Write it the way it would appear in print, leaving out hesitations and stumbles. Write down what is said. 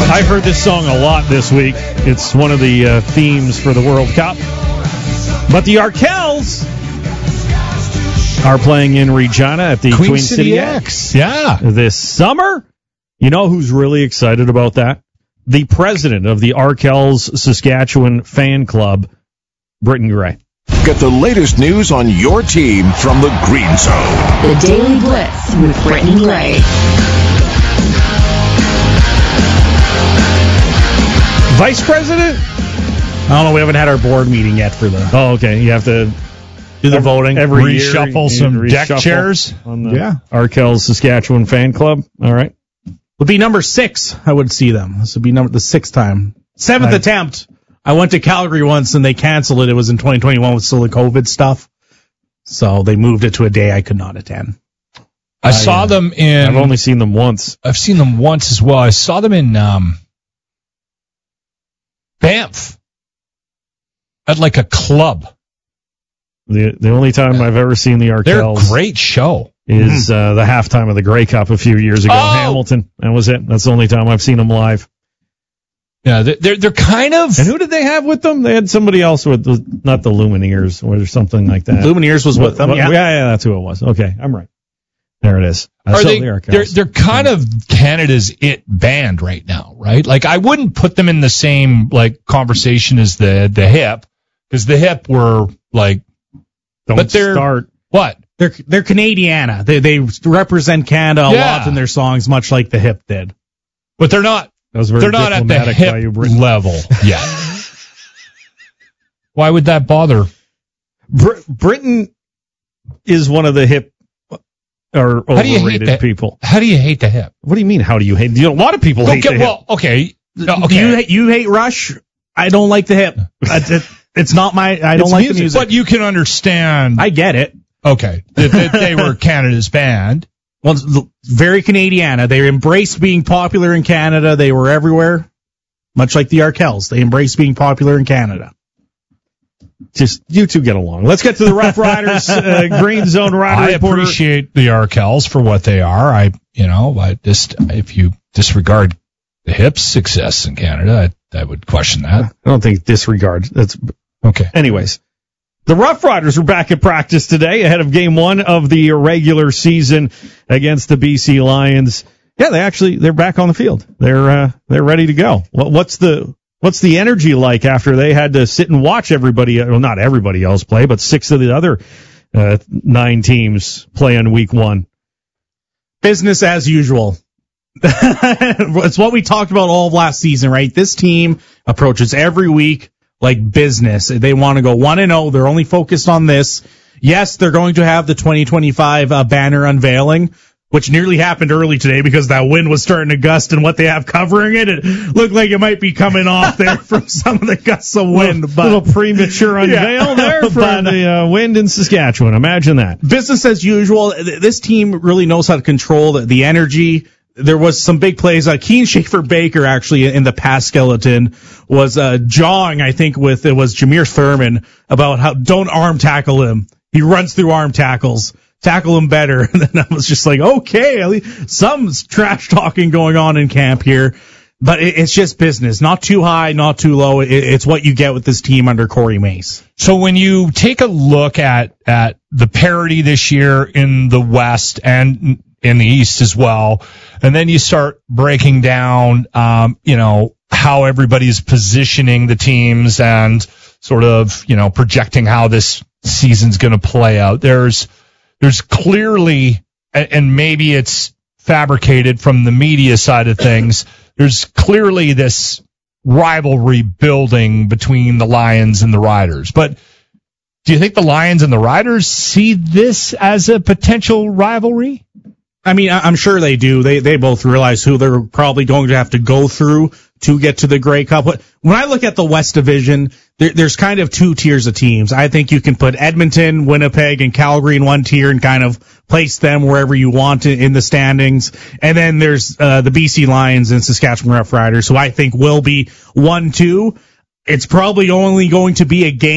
I've heard this song a lot this week. It's one of the themes for the World Cup. But the Arkells are playing in Regina at the Queen City X. Yeah. This summer. You know who's really excited about that? The president of the Arkells Saskatchewan fan club, Britton Gray. Get the latest news on your team from the Green Zone. The Daily Blitz with Britton Gray. Vice president? I don't know. We haven't had our board meeting yet for the. Oh, okay. You have to do the voting. Every reshuffle year, some deck chairs on the Arkells Saskatchewan fan club. All right. Would be number 6. I would see them. This would be the 6th time. 7th attempt. I went to Calgary once and they canceled it. It was in 2021 with still the COVID stuff. So they moved it to a day I could not attend. I saw them in. I've only seen them once. I've seen them once as well. I saw them in Banff at like a club. The only time I've ever seen the Arkells. They're a great show. Is the halftime of the Grey Cup a few years ago in Hamilton. That was it. That's the only time I've seen them live. Yeah, they're kind of. And who did they have with them? They had somebody else with not the Lumineers or something like that. Lumineers was with them. Yeah, that's who it was. Okay, I'm right. There it is. They're kind of Canada's it band right now, right? Like I wouldn't put them in the same like conversation as the Hip, because the Hip were like. What? They're Canadiana. They represent Canada a lot in their songs, much like the Hip did. But they're not. They're not at the Hip level yet. Why would that bother? Britain is one of the Hip or overrated people. How do you hate the Hip? What do you mean? How do you hate? A lot of people hate the Hip. Well, okay. You hate Rush. I don't like the Hip. It's not my. I don't like the music. But you can understand. I get it. Okay, they were Canada's band. Well, very Canadiana. They embraced being popular in Canada. They were everywhere, much like the Arkells. They embraced being popular in Canada. Just you two get along. Let's get to the Rough Riders Green Zone Rider Reporter. I appreciate the Arkells for what they are. If you disregard the Hip's success in Canada, I would question that. I don't think disregard. That's okay. Anyways. The Rough Riders were back at practice today ahead of game 1 of the regular season against the BC Lions. Yeah, they're back on the field. They're ready to go. What's the energy like after they had to sit and watch everybody, well, not everybody else play, but 6 of the other 9 teams play in week 1? Business as usual. It's what we talked about all of last season, right? This team approaches every week like business. They want to go 1-0. They're only focused on this. Yes, they're going to have the 2025 banner unveiling, which nearly happened early today because that wind was starting to gust, and what they have covering it looked like it might be coming off there from some of the gusts of wind. A little premature unveil there for the wind in Saskatchewan. Imagine that. Business as usual. This team really knows how to control the energy. There was some big plays. Keen Schaefer-Baker actually in the pass skeleton was jawing, I think, with it was Jameer Thurman about how don't arm tackle him. He runs through arm tackles. Tackle him better. And then I was just like, okay, at least some trash talking going on in camp here. But it's just business. Not too high, not too low. It's what you get with this team under Corey Mace. So when you take a look at the parity this year in the West and in the East as well, and then you start breaking down, how everybody's positioning the teams and sort of, projecting how this season's going to play out. There's clearly, and maybe it's fabricated from the media side of things, there's clearly this rivalry building between the Lions and the Riders. But do you think the Lions and the Riders see this as a potential rivalry? I mean, I'm sure they do. They both realize who they're probably going to have to go through to get to the Grey Cup. But when I look at the West Division, there's kind of 2 tiers of teams. I think you can put Edmonton, Winnipeg, and Calgary in one tier and kind of place them wherever you want in the standings. And then there's the BC Lions and Saskatchewan Rough Riders, who I think will be 1-2. It's probably only going to be a game